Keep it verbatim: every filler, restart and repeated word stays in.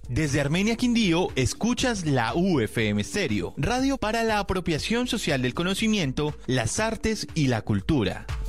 Desde Armenia Quindío, escuchas la U F M Stereo, radio para la apropiación social del conocimiento, las artes y la cultura.